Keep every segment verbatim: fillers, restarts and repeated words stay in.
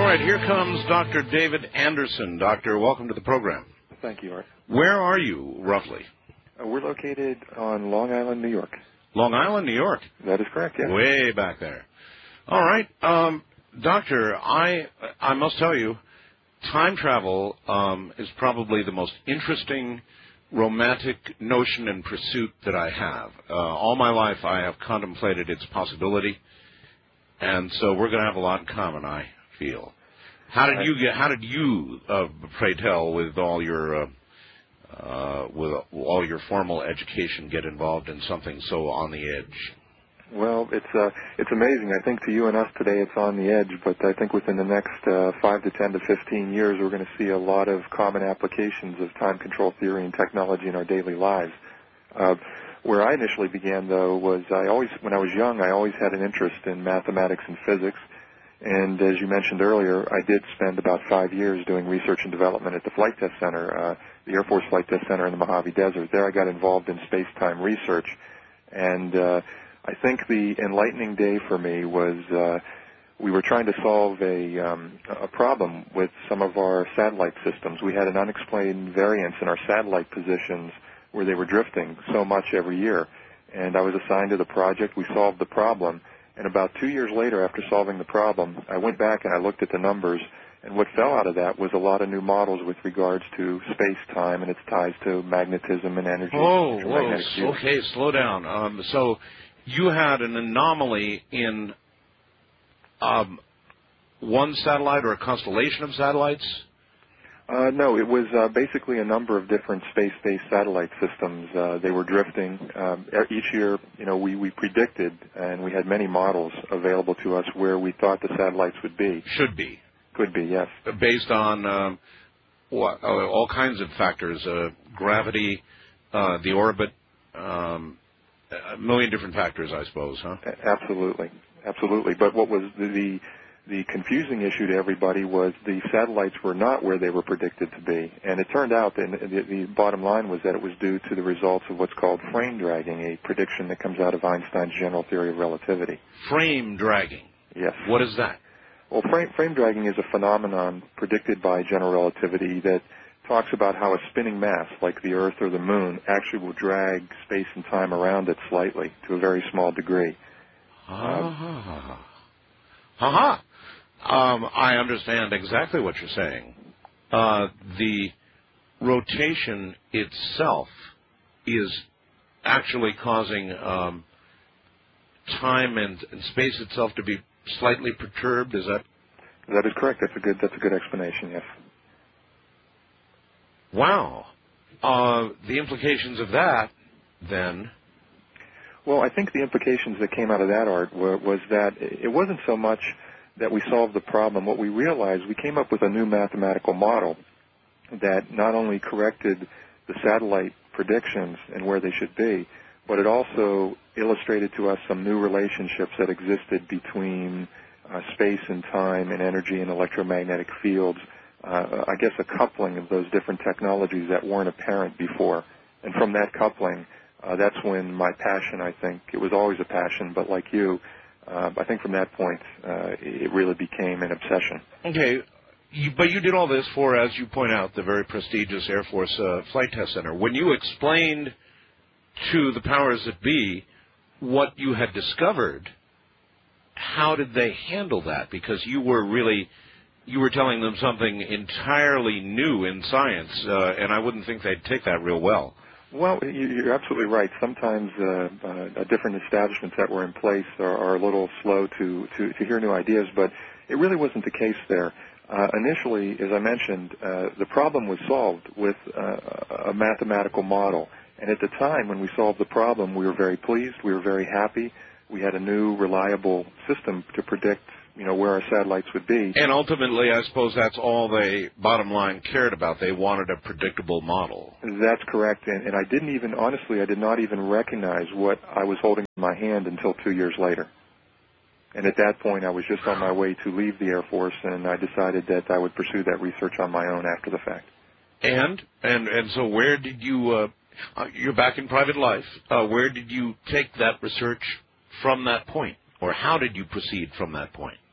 right, here comes Doctor David Anderson. Doctor, welcome to the program. Thank you, Art. Where are you, roughly? Uh, we're located on Long Island, New York. Long Island, New York? That is correct, yes. Way back there. All right. Um, doctor, I I must tell you, time travel um, is probably the most interesting, romantic notion and pursuit that I have. Uh, all my life I have contemplated its possibility, and so we're going to have a lot in common, I feel. How did you get? How did you, uh, pray tell, with all your uh, uh, with all your formal education, get involved in something so on the edge? Well, it's uh, it's amazing. I think to you and us today, it's on the edge. But I think within the next uh, five to ten to fifteen years, we're going to see a lot of common applications of time control theory and technology in our daily lives. Uh, where I initially began, though, was I always, when I was young, I always had an interest in mathematics and physics. And as you mentioned earlier, I did spend about five years doing research and development at the Flight Test Center, uh, the Air Force Flight Test Center in the Mojave Desert. There I got involved in space-time research. And uh, I think the enlightening day for me was uh, we were trying to solve a, um, a problem with some of our satellite systems. We had an unexplained variance in our satellite positions where they were drifting so much every year. And I was assigned to the project. We solved the problem. And about two years later, after solving the problem, I went back and I looked at the numbers, and what fell out of that was a lot of new models with regards to space-time and its ties to magnetism and energy. Oh, whoa, okay, slow down. Um, so you had an anomaly in um, one satellite or a constellation of satellites? Uh, no, it was uh, basically a number of different space-based satellite systems. Uh, they were drifting. Um, each year, you know, we, we predicted, and we had many models available to us where we thought the satellites would be. Should be. Could be, yes. Based on um, what, uh, all kinds of factors, uh, gravity, uh, the orbit, um, a million different factors, I suppose, huh? Absolutely. Absolutely. But what was the... the The confusing issue to everybody was the satellites were not where they were predicted to be. And it turned out that the, the bottom line was that it was due to the results of what's called frame dragging, a prediction that comes out of Einstein's general theory of relativity. Frame dragging? Yes. What is that? Well, frame, frame dragging is a phenomenon predicted by general relativity that talks about how a spinning mass, like the Earth or the Moon, actually will drag space and time around it slightly to a very small degree. Ah. Um, Ha-ha. Um, I understand exactly what you're saying. Uh, the rotation itself is actually causing um, time and, and space itself to be slightly perturbed. Is that? That is correct. That's a good. That's a good explanation. Yes. Wow. Uh, the implications of that, then. Well, I think the implications that came out of that, Art, were, was that it wasn't so much that we solved the problem. What we realized, we came up with a new mathematical model that not only corrected the satellite predictions and where they should be, but it also illustrated to us some new relationships that existed between uh, space and time and energy and electromagnetic fields. Uh, I guess a coupling of those different technologies that weren't apparent before. And from that coupling, uh, that's when my passion, I think, it was always a passion, but like you, Uh, I think from that point, uh, it really became an obsession. Okay, you, but you did all this for, as you point out, the very prestigious Air Force uh, Flight Test Center. When you explained to the powers that be what you had discovered, how did they handle that? Because you were really, you were telling them something entirely new in science, uh, and I wouldn't think they'd take that real well. Well, you're absolutely right. Sometimes uh, uh, different establishments that were in place are, are a little slow to, to, to hear new ideas, but it really wasn't the case there. Uh, initially, as I mentioned, uh, the problem was solved with uh, a mathematical model. And at the time when we solved the problem, we were very pleased. We were very happy. We had a new, reliable system to predict, you know, where our satellites would be. And ultimately, I suppose that's all they, bottom line, cared about. They wanted a predictable model. That's correct. And, and I didn't even, honestly, I did not even recognize what I was holding in my hand until two years later. And at that point, I was just on my way to leave the Air Force, and I decided that I would pursue that research on my own after the fact. And and and so where did you, uh, you're back in private life, uh, where did you take that research from that point? Or how did you proceed from that point?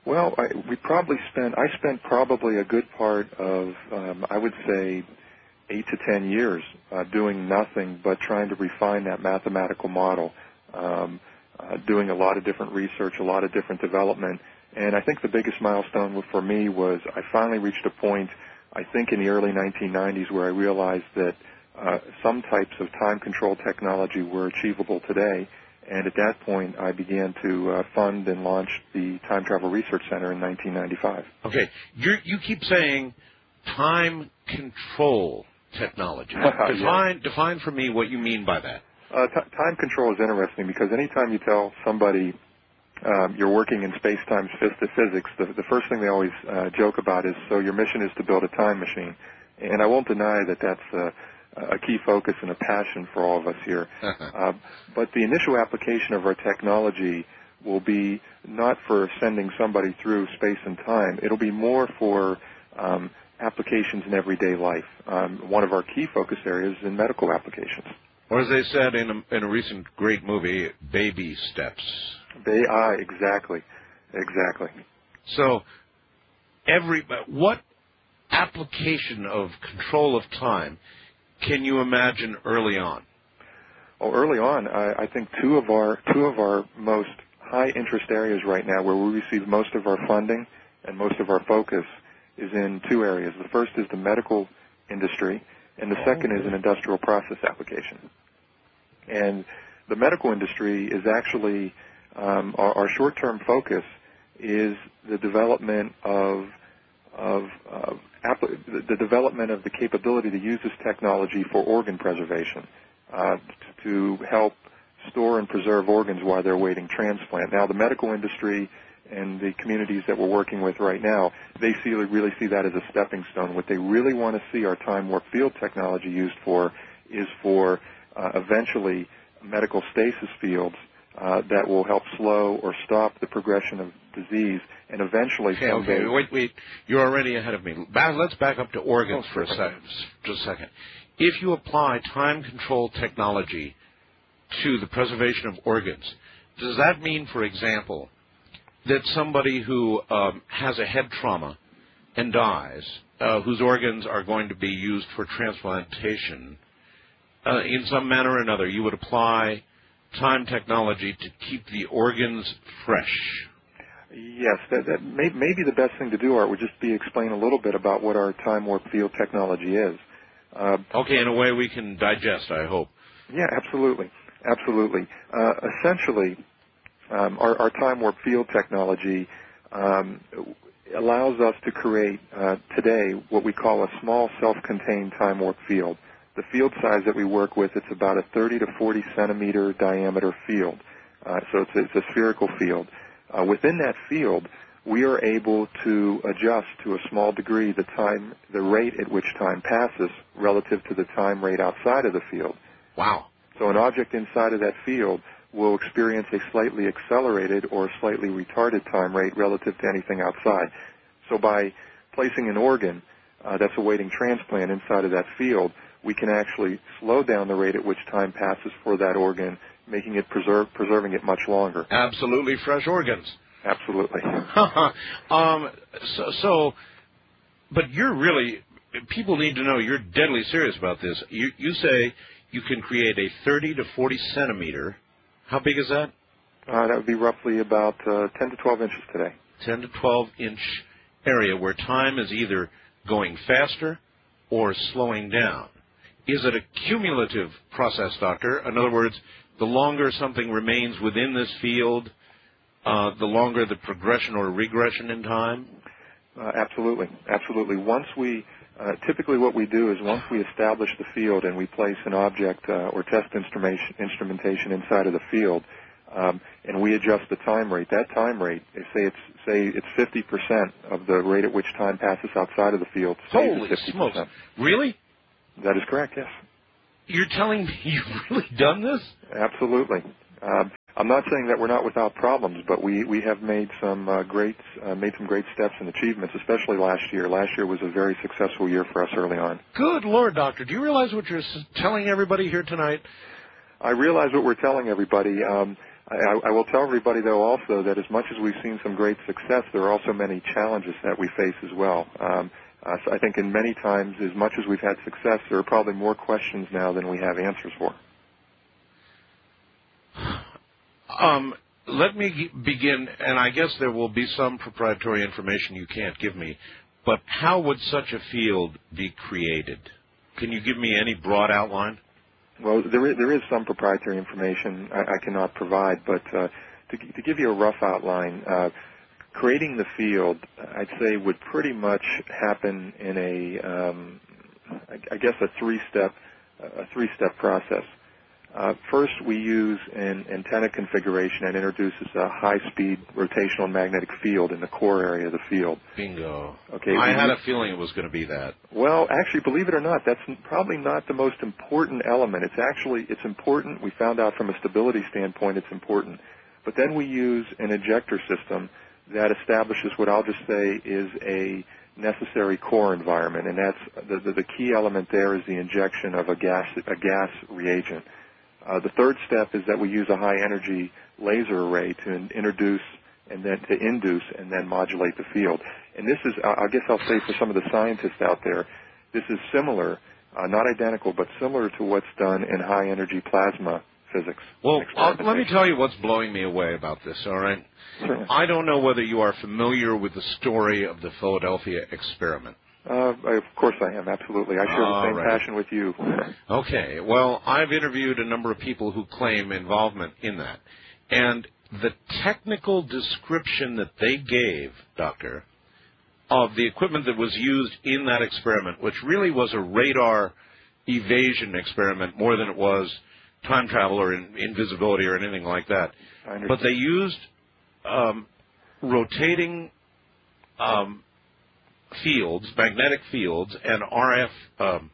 Well, I, we probably spent, I spent probably a good part of, um, I would say, eight to ten years uh, doing nothing but trying to refine that mathematical model, um, uh, doing a lot of different research, a lot of different development. And I think the biggest milestone for me was I finally reached a point, I think in the early nineteen nineties, where I realized that uh, some types of time control technology were achievable today. And at that point, I began to uh, fund and launch the Time Travel Research Center in nineteen ninety-five. Okay. You're, you keep saying time control technology. Define, yeah. define for me what you mean by that. Uh, t- time control is interesting because anytime you tell somebody um, you're working in space-time physics, the, the first thing they always uh, joke about is, so your mission is to build a time machine. And I won't deny that that's uh, a key focus and a passion for all of us here. uh, but the initial application of our technology will be not for sending somebody through space and time. It'll be more for um, applications in everyday life. Um, one of our key focus areas is in medical applications. Or as they said in a, in a recent great movie, baby steps. They are, exactly, exactly. So every what application of control of time can you imagine early on? Well, early on, I, I think two of our two of our most high interest areas right now, where we receive most of our funding and most of our focus, is in two areas. The first is the medical industry, and the oh, second good. is an industrial process application. And the medical industry is actually um, our, our short-term focus is the development of of, of the development of the capability to use this technology for organ preservation, uh, to help store and preserve organs while they're awaiting transplant. Now, the medical industry and the communities that we're working with right now, they see, really see that as a stepping stone. What they really want to see our time warp field technology used for is for uh, eventually medical stasis fields uh, that will help slow or stop the progression of disease, and eventually okay, someday... Okay, wait, wait. You're already ahead of me. Let's back up to organs oh, for a second, just a second. If you apply time control technology to the preservation of organs, does that mean, for example, that somebody who um, has a head trauma and dies, uh, whose organs are going to be used for transplantation, uh, in some manner or another, you would apply time technology to keep the organs fresh? Yes, that, that may, maybe the best thing to do, Art, would just be explain a little bit about what our time warp field technology is. Uh, okay, in a way we can digest, I hope. Yeah, absolutely, absolutely. Uh, essentially, um, our, our time warp field technology um, allows us to create uh, today what we call a small self-contained time warp field. The field size that we work with, it's about a thirty to forty centimeter diameter field, uh, so it's, it's a spherical field. Uh, within that field, we are able to adjust to a small degree the time, the rate at which time passes relative to the time rate outside of the field. Wow. So an object inside of that field will experience a slightly accelerated or slightly retarded time rate relative to anything outside. So by placing an organ uh, that's awaiting transplant inside of that field, we can actually slow down the rate at which time passes for that organ, making it preserve, preserving it much longer. Absolutely fresh organs. Absolutely. um, so, so, but you're really, people need to know you're deadly serious about this. You, you say you can create a thirty to forty centimeter. How big is that? Uh, that would be roughly about uh, ten to twelve inches today. ten to twelve inch area where time is either going faster or slowing down. Is it a cumulative process, Doctor? In other words, the longer something remains within this field, uh, the longer the progression or regression in time? Uh, absolutely. Absolutely. Once we, uh, typically what we do is once we establish the field and we place an object uh, or test instrumentation, instrumentation inside of the field, um, and we adjust the time rate, that time rate, say it's, say it's fifty percent of the rate at which time passes outside of the field. Holy smokes. Really? That is correct, yes. You're telling me you've really done this? Absolutely. Um, I'm not saying that we're not without problems, but we, we have made some uh, great uh, made some great steps and achievements, especially last year. Last year was a very successful year for us early on. Good Lord, Doctor. Do you realize what you're telling everybody here tonight? I realize what we're telling everybody. Um, I, I will tell everybody, though, also that as much as we've seen some great success, there are also many challenges that we face as well. Um, uh, so I think in many times, as much as we've had success, there are probably more questions now than we have answers for. Um, let me begin, and I guess there will be some proprietary information you can't give me, but how would such a field be created? Can you give me any broad outline? Well, there is, there is some proprietary information I, I cannot provide, but uh, to, to give you a rough outline, uh, creating the field, I'd say, would pretty much happen in a, um, I, I guess, a three-step, a three-step process. Uh, first, we use an antenna configuration that introduces a high-speed rotational magnetic field in the core area of the field. Bingo. Okay. I had use, a feeling it was going to be that. Well, actually, believe it or not, that's probably not the most important element. It's actually, it's important. We found out from a stability standpoint it's important. But then we use an ejector system that establishes what I'll just say is a necessary core environment, and that's the, the, the key element there is the injection of a gas, a gas reagent. Uh, the third step is that we use a high-energy laser array to in, introduce and then to induce and then modulate the field. And this is, I guess I'll say for some of the scientists out there, this is similar, uh, not identical, but similar to what's done in high-energy plasma physics. Well, uh, let me tell you what's blowing me away about this, all right? Sure. I don't know whether you are familiar with the story of the Philadelphia experiment. Uh, of course I am, absolutely. I share the same right. passion with you. Okay. Well, I've interviewed a number of people who claim involvement in that. And the technical description that they gave, Doctor, of the equipment that was used in that experiment, which really was a radar evasion experiment more than it was time travel or in, invisibility or anything like that. But they used um, rotating um fields, magnetic fields, and R F um,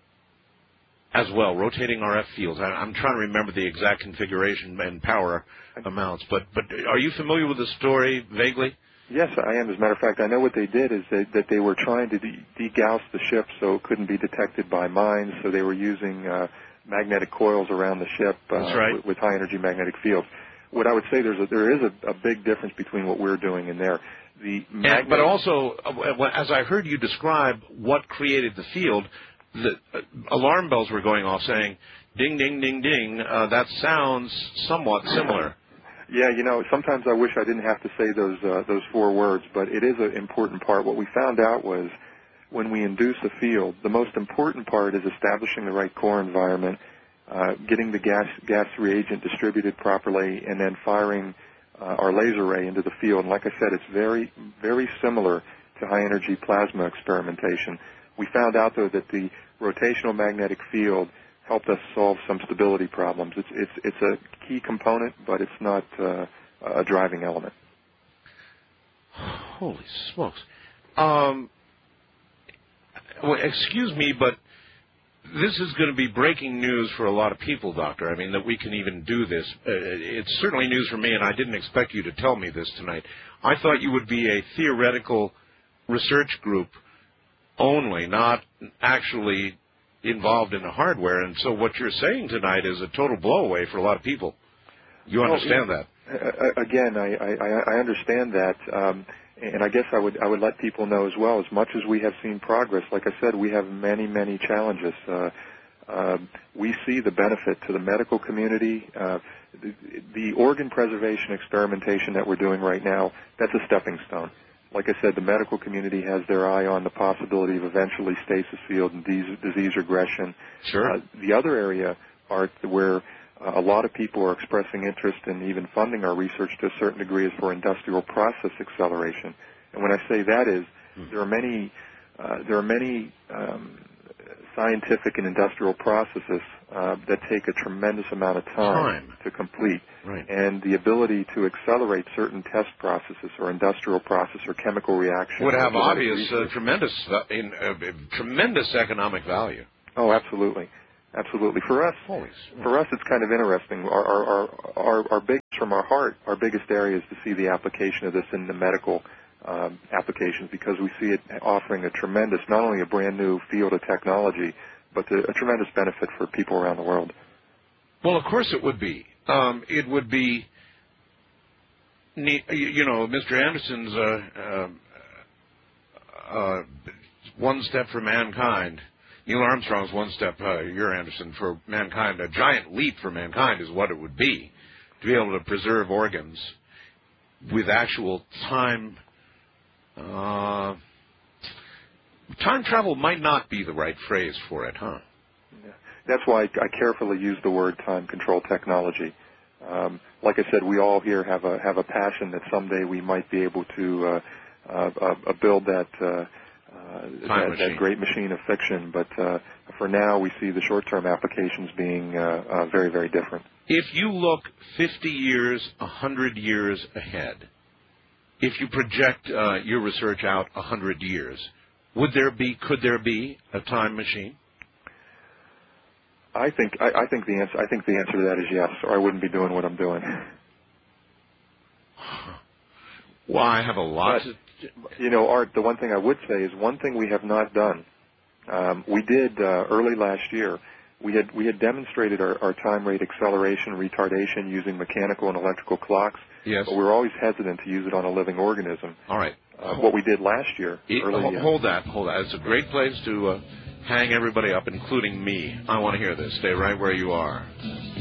as well, rotating R F fields. I, I'm trying to remember the exact configuration and power amounts, but but are you familiar with the story vaguely? Yes, I am. As a matter of fact, I know what they did is they, that they were trying to de- degauss the ship so it couldn't be detected by mines, so they were using uh, magnetic coils around the ship uh, That's right. with, with high-energy magnetic fields. What I would say, there's a, there is a, a big difference between what we're doing and there. The and, but also, uh, as I heard you describe what created the field, the uh, alarm bells were going off saying, ding, ding, ding, ding, uh, that sounds somewhat similar. Yeah, you know, sometimes I wish I didn't have to say those uh, those four words, but it is an important part. What we found out was when we induce a field, the most important part is establishing the right core environment, uh, getting the gas, gas reagent distributed properly, and then firing Uh, our laser ray into the field. And like I said, it's very, very similar to high-energy plasma experimentation. We found out, though, that the rotational magnetic field helped us solve some stability problems. It's, it's, it's a key component, but it's not uh, a driving element. Holy smokes. Um, well, excuse me, but this is going to be breaking news for a lot of people, Doctor. I mean, that we can even do this. Uh, it's certainly news for me, and I didn't expect you to tell me this tonight. I thought you would be a theoretical research group only, not actually involved in the hardware. And so what you're saying tonight is a total blowaway for a lot of people. You understand well, that? Uh, again, I, I, I understand that. Um, And I guess I would I would let people know as well, as much as we have seen progress, like I said, we have many, many challenges. Uh, uh, we see the benefit to the medical community. Uh, the, the organ preservation experimentation that we're doing right now, that's a stepping stone. Like I said, the medical community has their eye on the possibility of eventually stasis field and disease, disease regression. Sure. Uh, the other area, Art, where Uh, a lot of people are expressing interest in even funding our research to a certain degree is for industrial process acceleration. And when I say that is, mm-hmm. there are many, uh, there are many um, scientific and industrial processes uh, that take a tremendous amount of time, time. to complete. Right. And the ability to accelerate certain test processes or industrial process or chemical reaction would have obvious, uh, tremendous, uh, in, uh, tremendous economic value. Oh, absolutely. Absolutely. For us, Holy for us, it's kind of interesting. Our, our, our, our, our biggest, from our heart, our biggest area is to see the application of this in the medical um, applications, because we see it offering a tremendous, not only a brand new field of technology, but the, a tremendous benefit for people around the world. Well, of course it would be. Um, it would be you know, Mister Anderson's uh, uh, uh, one step for mankind. Neil Armstrong's one step, uh, you're Anderson, for mankind. A giant leap for mankind is what it would be, to be able to preserve organs with actual time. Uh, time travel might not be the right phrase for it, huh? Yeah. That's why I carefully use the word time control technology. Um, like I said, we all here have a have a passion that someday we might be able to uh, uh, uh, build that, uh, uh, that that great machine of fiction. But uh, for now, we see the short-term applications being uh, uh, very, very different. If you look fifty years, one hundred years ahead, if you project uh, your research out one hundred years, would there be, could there be a time machine? I think I, I think the answer I think the answer to that is yes, or I wouldn't be doing what I'm doing. Well, I have a lot. But, to... You know, Art. The one thing I would say is one thing we have not done. Um, we did uh, early last year. We had we had demonstrated our, our time rate acceleration retardation using mechanical and electrical clocks. Yes. But we were always hesitant to use it on a living organism. All right. Uh, what we did last year. It, early, hold uh, that. Hold that. It's a great place to. Uh, hang everybody up, including me. I want to hear this. Stay right where you are.